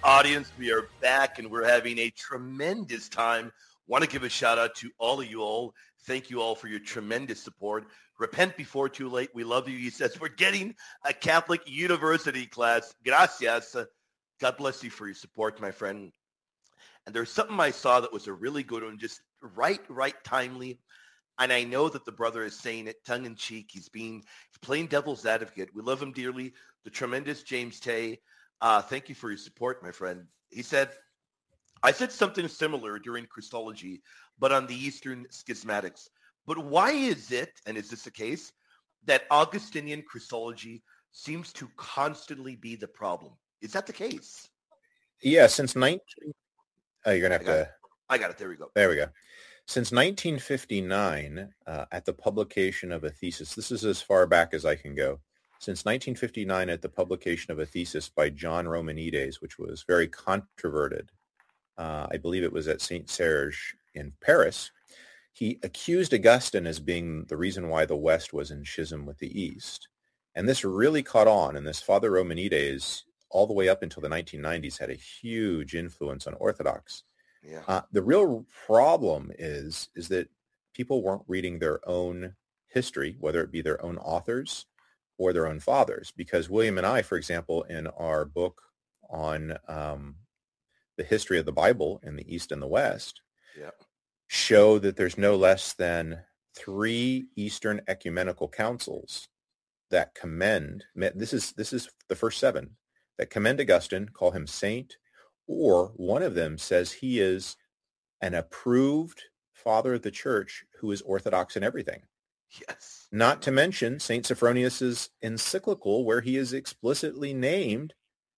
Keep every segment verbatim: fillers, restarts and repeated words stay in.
audience, we are back and we're having a tremendous time. Want to give a shout out to all of you all. Thank you all for your tremendous support. Repent before too late. We love you. He says, we're getting a Catholic university class. Gracias. God bless you for your support, my friend. And there's something I saw that was a really good one, just right, right timely. And I know that the brother is saying it tongue in cheek. He's being he's playing devil's advocate. We love him dearly. The tremendous James Tay. Uh, thank you for your support, my friend. He said, I said something similar during Christology, but on the Eastern schismatics. But why is it, and is this the case, that Augustinian Christology seems to constantly be the problem? Is that the case? Yeah, since nineteen... Oh, you're going to have I to... It. I got it. There we go. There we go. Since nineteen fifty-nine, uh, at the publication of a thesis, this is as far back as I can go, since nineteen fifty-nine at the publication of a thesis by John Romanides, which was very controverted, uh, I believe it was at Saint Serge in Paris, he accused Augustine as being the reason why the West was in schism with the East. And this really caught on, and this Father Romanides, all the way up until the nineteen nineties, had a huge influence on Orthodox. Yeah. Uh, the real problem is, is that people weren't reading their own history, whether it be their own authors or their own fathers, because William and I, for example, in our book on um, the history of the Bible in the East and the West, yeah. show that there's no less than three Eastern ecumenical councils that commend, this is, this is the first seven, that commend Augustine, call him saint, or one of them says he is an approved father of the church who is orthodox in everything. Yes. Not to mention Saint Sophronius's encyclical, where he is explicitly named,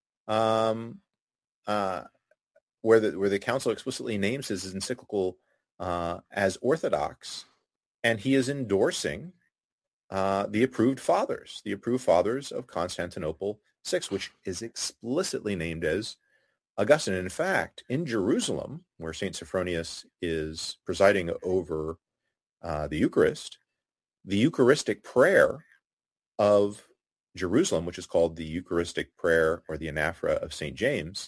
um, uh, where the where the council explicitly names his encyclical uh, as orthodox, and he is endorsing uh, the approved fathers, the approved fathers of Constantinople six, which is explicitly named as Augustine. In fact, in Jerusalem, where Saint Sophronius is presiding over uh, the Eucharist, the Eucharistic prayer of Jerusalem, which is called the Eucharistic prayer or the anaphora of Saint James,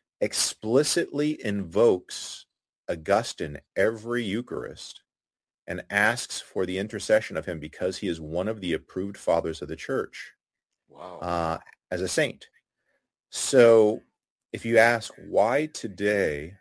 explicitly invokes Augustine every Eucharist and asks for the intercession of him because he is one of the approved fathers of the church. Wow. Uh, as a saint. So if you ask why today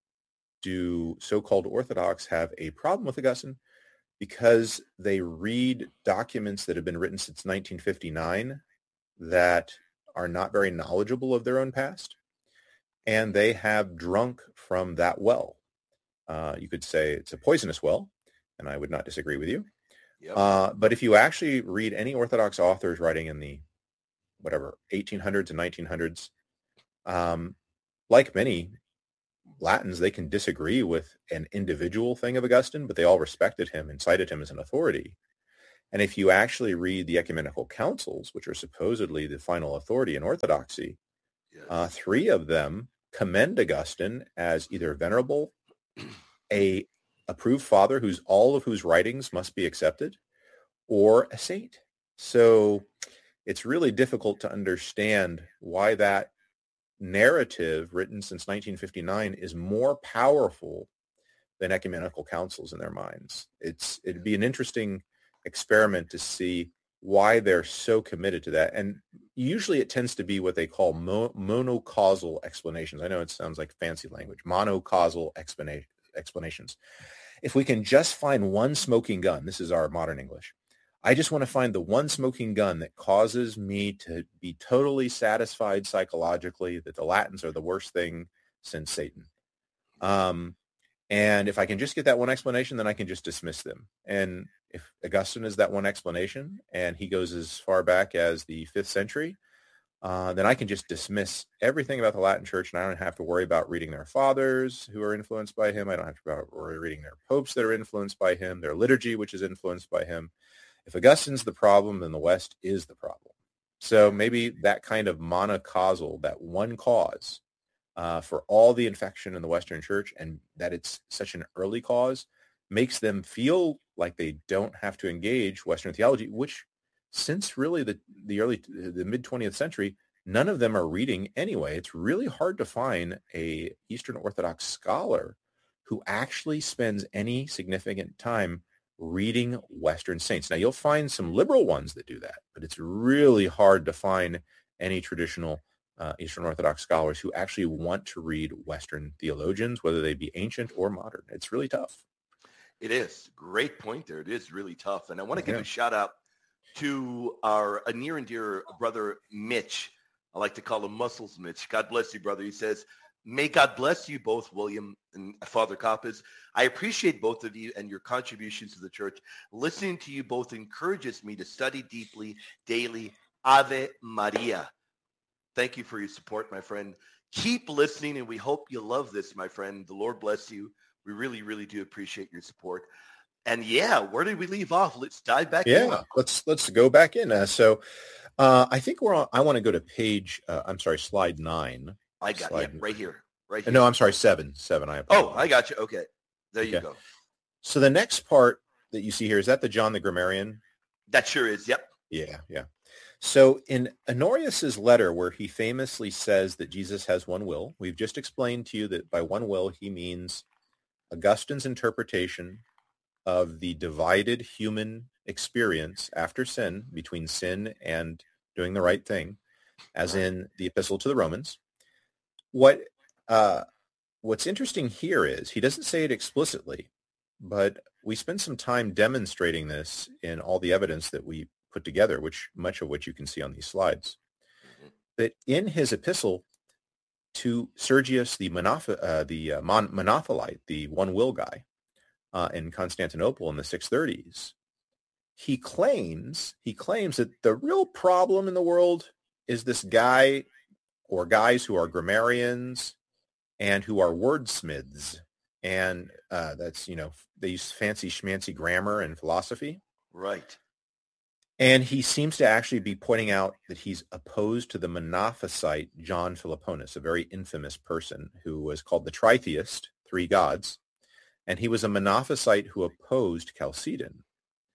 do so-called Orthodox have a problem with Augustine, because they read documents that have been written since nineteen fifty-nine that are not very knowledgeable of their own past, and they have drunk from that well. Uh, you could say it's a poisonous well, and I would not disagree with you. Yep. Uh, but if you actually read any Orthodox authors writing in the whatever, eighteen hundreds and nineteen hundreds, um, like many Latins, they can disagree with an individual thing of Augustine, but they all respected him and cited him as an authority. And if you actually read the ecumenical councils, which are supposedly the final authority in Orthodoxy, Yes. uh, three of them commend Augustine as either venerable, a approved father whose all of whose writings must be accepted, or a saint. So it's really difficult to understand why that narrative written since nineteen fifty-nine is more powerful than ecumenical councils in their minds. It's it'd be an interesting experiment to see why they're so committed to that. And usually it tends to be what they call mo- monocausal explanations. I know it sounds like fancy language. Monocausal explana- explanations. If we can just find one smoking gun, this is our modern English, I just want to find the one smoking gun that causes me to be totally satisfied psychologically that the Latins are the worst thing since Satan. Um, and if I can just get that one explanation, then I can just dismiss them. And if Augustine is that one explanation, and he goes as far back as the fifth century, uh, then I can just dismiss everything about the Latin Church, and I don't have to worry about reading their fathers who are influenced by him. I don't have to worry reading their popes that are influenced by him, their liturgy, which is influenced by him. If Augustine's the problem, then the West is the problem. So maybe that kind of monocausal, that one cause uh, for all the infection in the Western Church, and that it's such an early cause, makes them feel like they don't have to engage Western theology, which since really the, the early, the mid-twentieth century, none of them are reading anyway. It's really hard to find a Eastern Orthodox scholar who actually spends any significant time reading Western saints. Now, you'll find some liberal ones that do that, but it's really hard to find any traditional uh, Eastern Orthodox scholars who actually want to read Western theologians, whether they be ancient or modern. It's really tough. It is. Great point there. It is really tough. And I want to give Yeah. a shout out to our a near and dear brother, Mitch. I like to call him Muscles Mitch. God bless you, brother. He says, may God bless you both, William and Father Kappas. I appreciate both of you and your contributions to the church. Listening to you both encourages me to study deeply daily. Ave Maria. Thank you for your support, my friend. Keep listening, and we hope you love this, my friend. The Lord bless you. We really, really do appreciate your support. And yeah, where did we leave off? Let's dive back in. Yeah, let's let's go back in. Uh, so uh, I think we're on, I want to go to page, uh, I'm sorry, slide nine. I got slide yeah, right here. Right Uh, here. No, I'm sorry, seven. Seven, I Oh, apologize. I got you. Okay. There you Okay. go. So the next part that you see here, is that the John the Grammarian? That sure is. Yep. Yeah, yeah. So in Honorius's letter where he famously says that Jesus has one will, we've just explained to you that by one will he means Augustine's interpretation of the divided human experience after sin, between sin and doing the right thing, as Right. in the Epistle to the Romans. What uh, what's interesting here is he doesn't say it explicitly, but we spend some time demonstrating this in all the evidence that we put together, which much of which you can see on these slides. Mhm. That in his epistle to Sergius the Monoph- uh, the uh, Mon- Monothelite, the one will guy, uh, in Constantinople in the six thirties, he claims he claims that the real problem in the world is this guy or guys who are grammarians and who are wordsmiths, and uh, that's you know they use fancy schmancy grammar and philosophy. Right. And he seems to actually be pointing out that he's opposed to the Monophysite John Philoponus, a very infamous person who was called the Tritheist, three gods, and he was a Monophysite who opposed Chalcedon.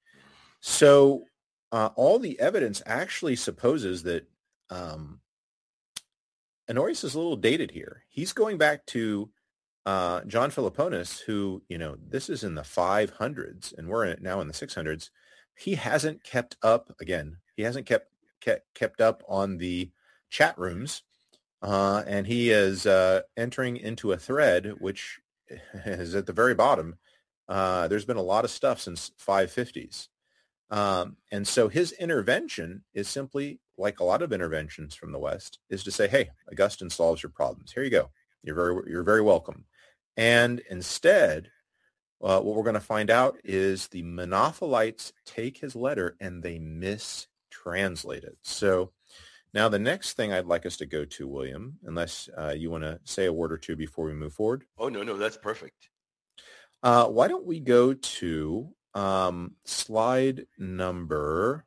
So uh, all the evidence actually supposes that um, Honorius is a little dated here. He's going back to uh, John Philoponus, who, you know, this is in the five hundreds, and we're in, now in the six hundreds. He hasn't kept up, again, he hasn't kept kept, kept up on the chat rooms, uh, and he is uh, entering into a thread, which is at the very bottom. Uh, there's been a lot of stuff since five fifties. Um, and so his intervention is simply, like a lot of interventions from the West, is to say, hey, Augustine solves your problems. Here you go. You're very, you're very welcome. And instead, uh, what we're going to find out is the Monothelites take his letter and they mistranslate it. So now the next thing I'd like us to go to, William, unless uh, you want to say a word or two before we move forward. Oh, no, no, that's perfect. Uh, why don't we go to um, slide number,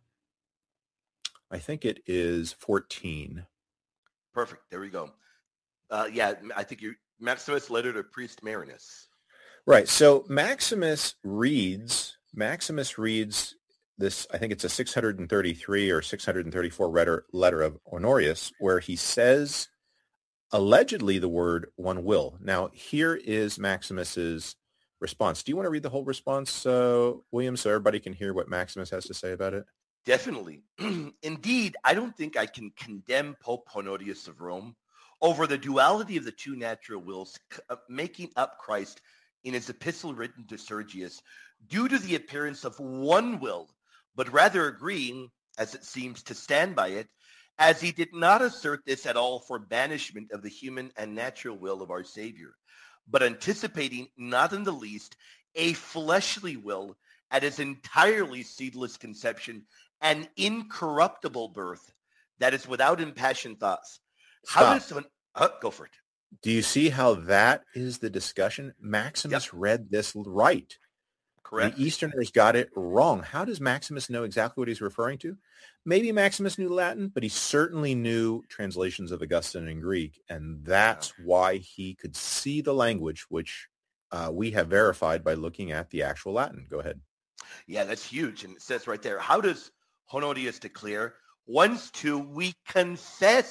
I think it is fourteen. Perfect. There we go. Uh, yeah, I think you Maximus letter to Priest Marinus. Right. So Maximus reads, Maximus reads this, I think it's a six hundred thirty-three or six hundred thirty-four letter, letter of Honorius, where he says allegedly the word one will. Now, here is Maximus's response. Do you want to read the whole response, uh, William, so everybody can hear what Maximus has to say about it? Definitely. Indeed, I don't think I can condemn Pope Honorius of Rome over the duality of the two natural wills, uh, making up Christ in his epistle written to Sergius due to the appearance of one will, but rather agreeing, as it seems, to stand by it, as he did not assert this at all for banishment of the human and natural will of our Savior, but anticipating not in the least a fleshly will at his entirely seedless conception and incorruptible birth that is without impassioned thoughts. How Stop. does someone... Uh, go for it. Do you see how that is the discussion? Maximus Yep. read this right. Correct. The Easterners got it wrong. How does Maximus know exactly what he's referring to? Maybe Maximus knew Latin, but he certainly knew translations of Augustine in Greek, and that's why he could see the language, which uh, we have verified by looking at the actual Latin. Go ahead. Yeah, that's huge. And it says right there, how does Honorius declare? Once two, we confess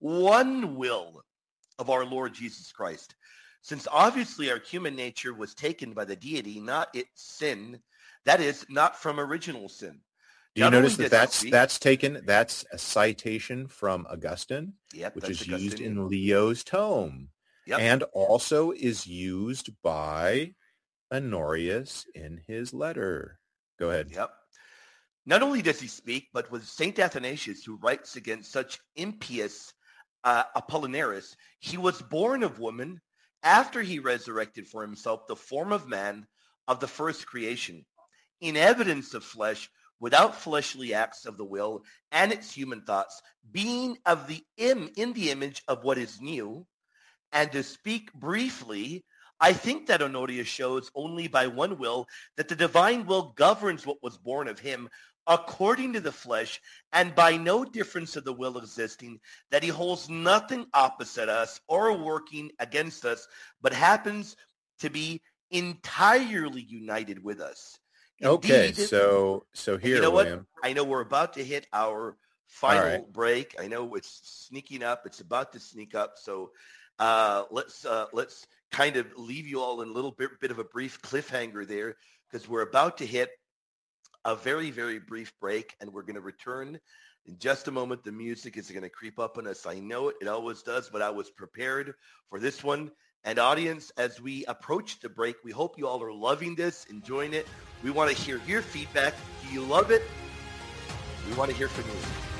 one will of our Lord Jesus Christ. Since obviously our human nature was taken by the deity, not its sin, that is, not from original sin. Do you Not notice only that does he that's, speak- that's taken, that's a citation from Augustine, Yep, which that's is used Augustinian. in Leo's tome, Yep. and also is used by Honorius in his letter. Go ahead. Yep. Not only does he speak, but with Saint Athanasius, who writes against such impious uh, Apollinaris, he was born of woman after he resurrected for himself the form of man of the first creation, in evidence of flesh, without fleshly acts of the will and its human thoughts, being of the im in the image of what is new. And to speak briefly, I think that Honorius shows only by one will that the divine will governs what was born of him according to the flesh, and by no difference of the will existing, that he holds nothing opposite us or working against us, but happens to be entirely united with us. Okay, Indeed, so so and here, you know what? William. I know we're about to hit our final right. break. I know it's sneaking up. It's about to sneak up. So uh, let's uh, let's kind of leave you all in a little bit, bit of a brief cliffhanger there, because we're about to hit a very, very brief break, and we're going to return in just a moment. The music is going to creep up on us. I know it. It always does, but I was prepared for this one. And audience, as we approach the break, we hope you all are loving this, enjoying it. We want to hear your feedback. Do you love it? We want to hear from you.